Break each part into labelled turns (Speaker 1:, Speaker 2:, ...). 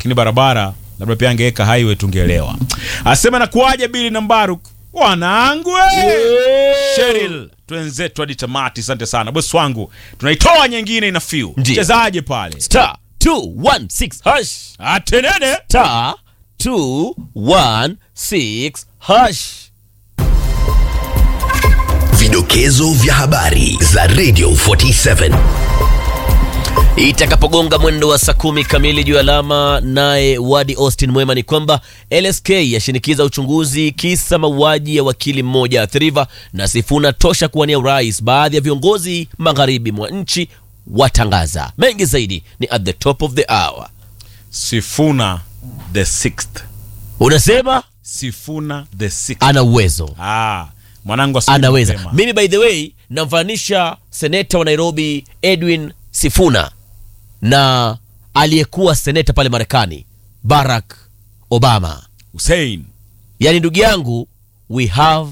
Speaker 1: lakini barabara labda pia angeweka highway tungeelewa. Asema na kuaje Billy na Mbaruk wanangu Cheryl twenzetu hadi tamati. Asante sana boss wangu, tunaitoa nyingine ina feel chezaje pale
Speaker 2: *216#
Speaker 1: atenene
Speaker 2: *216#.
Speaker 3: Vidokezo vya habari za Radio 47
Speaker 2: itakapogonga mwendo wa saa 10 kamili juu alama. Naye Wadi Austin Mwema ni kwamba LSK yashinikiza uchunguzi kisa mauaji ya wakili mmoja athiriva, na Sifuna tosha kuwania urais. Baadhi ya viongozi magharibi mwa nchi watangaza. Mengi zaidi ni at the top of the hour.
Speaker 1: Sifuna the 6th.
Speaker 2: Unasema
Speaker 1: Sifuna the 6th
Speaker 2: ana uwezo.
Speaker 1: Mwanangu
Speaker 2: anaweza. Mimi by the way namfanisha seneta wa Nairobi Edwin Sifuna na aliyekuwa seneta pale Marekani Barack Obama
Speaker 1: Hussein.
Speaker 2: Yani ndugu yangu, we have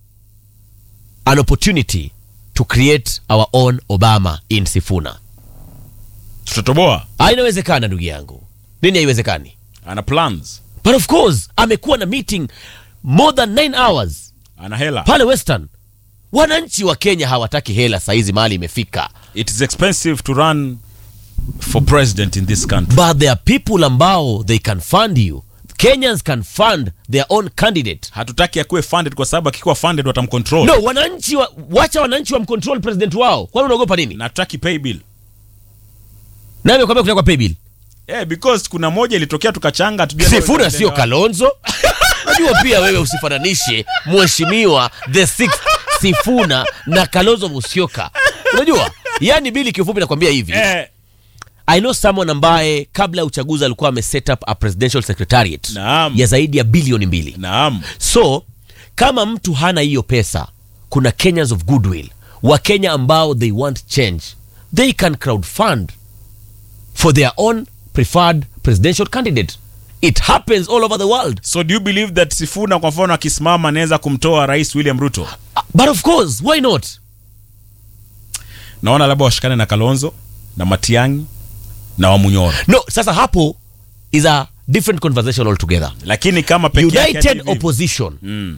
Speaker 2: an opportunity to create our own Obama in Sifuna.
Speaker 1: Tutatoboa.
Speaker 2: Inawezekana ndugu yangu. Nini haiwezekani?
Speaker 1: Ana plans.
Speaker 2: But of course amekuwa na meeting more than 9 hours.
Speaker 1: Ana hela
Speaker 2: pale Western. Wananchi wa Kenya hawataki hela saizi mali imefika.
Speaker 1: It is expensive to run for president in this country.
Speaker 2: But there are people ambao they can fund you. Kenyans can fund their own candidate.
Speaker 1: Hatutaki akuwe funded kwa sababu akikuwa funded watamcontrol.
Speaker 2: No, wananchi wacha wananchi wamcontrol president wao. Kwani unaogopa nini?
Speaker 1: Nataki pay bill.
Speaker 2: Nani amekwambia kutaka pay bill?
Speaker 1: Because kuna moja ilitokea tukachanga tujue.
Speaker 2: Sifuna sio Kalonzo. Najua pia wewe usifananishe mheshimiwa the 6th Sifuna na Kalonzo Musyoka. Unajua? Yani bili kifupi nakwambia hivi. I know someone ambaye kabla uchaguzi alikuwa ameset up a presidential secretariat ya zaidi ya bilioni 2.
Speaker 1: Naam.
Speaker 2: So kama mtu hana hiyo pesa, kuna Kenyans of goodwill, wa Kenya ambao they want change, they can crowdfund for their own preferred presidential candidate. It happens all over the world.
Speaker 1: So do you believe that Sifuna kwa mfano akisimama anaweza kumtoa Rais William Ruto?
Speaker 2: But of course, why not?
Speaker 1: Naona labda washikane na Kalonzo na Matiang'i na Wamunyoro.
Speaker 2: No, sasa hapo is a different conversation altogether.
Speaker 1: Lakini kama pekee yake
Speaker 2: United opposition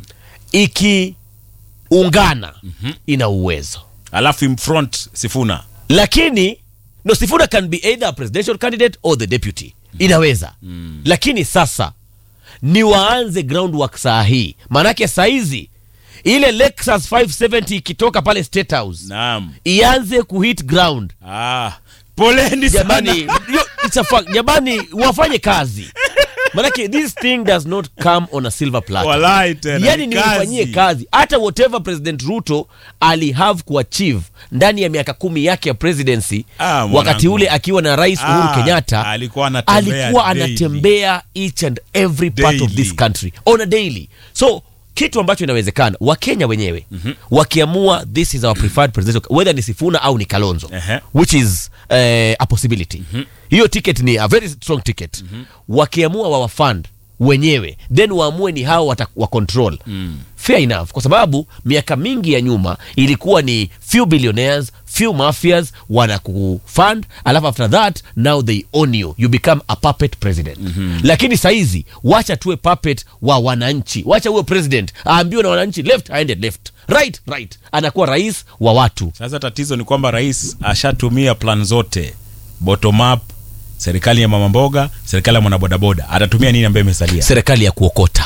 Speaker 2: ikiungana ina uwezo.
Speaker 1: Alafu in front Sifuna.
Speaker 2: Lakini no, Sifuna can be either a presidential candidate or the deputy. Inaweza. Lakini sasa ni waanze groundwork saa hii. Manake saizi ile Lexus 570 ikitoka pale State House.
Speaker 1: Naam.
Speaker 2: Ianze kuhit ground.
Speaker 1: Poleni
Speaker 2: jamani. It's a fact. Jamani wafanye kazi. Manake this thing does not come on a silver platter.
Speaker 1: Walai tena.
Speaker 2: Yani nifanyie kazi. Hata whatever President Ruto ali have kuachieve ndani ya miaka 10 yake ya presidency, wakati ule akiwa na Rais Uhuru Kenyatta, alikuwa anatembea each and every part of this country on a daily. So kitu ambacho inawezekana Wakenya wenyewe wakiamua this is our preferred president, whether ni Sifuna au ni Kalonzo, which is a possibility. Hiyo ticket ni a very strong ticket. Wakiamua wawafund wenyewe, then waamue ni hao wa control. Fair enough, kwa sababu miaka mingi ya nyuma ilikuwa ni few billionaires, few mafias wanakufund, alafu after that now they own you, you become a puppet president. Lakini saizi wacha tuwe puppet wa wananchi, wacha uwe president aambiwe na wananchi left aende left, right anakuwa rais wa watu.
Speaker 1: Sasa tatizo ni kwamba rais ashatumia plan zote, bottom up, serikali ya mama mboga, serikali ya mwanabodaboda. Atatumia nini ambaye imesalia?
Speaker 2: Serikali ya kuokota.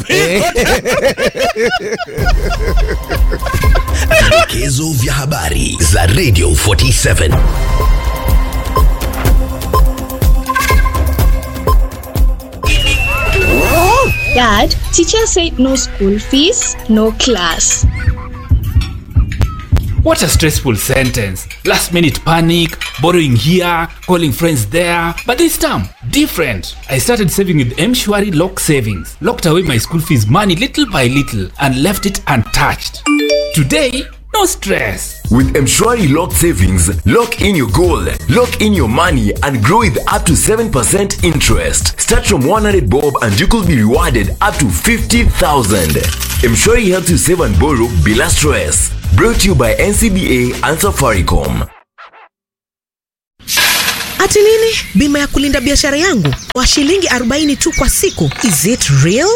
Speaker 3: Vidokezo vya habari za Radio 47.
Speaker 4: Dad, teacher said no school fees, no class.
Speaker 5: What a stressful sentence. Last minute panic, borrowing here, calling friends there. But this time, different. I started saving with M-Shwari Lock Savings. Locked away my school fees money little by little and left it untouched. Today, no stress.
Speaker 6: With M-Shwari Lock Savings, lock in your goal, lock in your money and grow with up to 7% interest. Start from 100 bob and you could be rewarded up to 50,000. M-Shwari helps you save and borrow bila stress. Brought to you by NCBA and Safaricom.
Speaker 7: Ati nini? Bima ya kulinda biashara yangu wa shilingi 40 tu kwa siku. Is it real?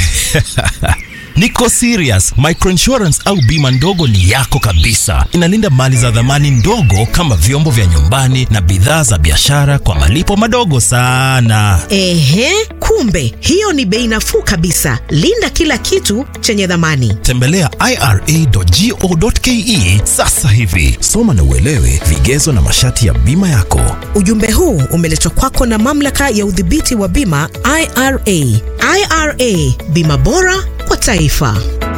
Speaker 8: Niko serious. Microinsurance au bima ndogo ni yako kabisa. Inalinda mali za dhamani ndogo kama vyombo vya nyumbani na bidhaa za biashara kwa malipo madogo sana.
Speaker 7: Ehe, kumbe hiyo ni bei nafuu kabisa. Linda kila kitu chenye dhamani.
Speaker 8: Tembelea ira.go.ke sasa hivi. Soma na uelewe vigezo na masharti ya bima yako.
Speaker 7: Ujumbe huu umeletwa kwako na mamlaka ya udhibiti wa bima IRA. IRA, bima bora kwa taifa.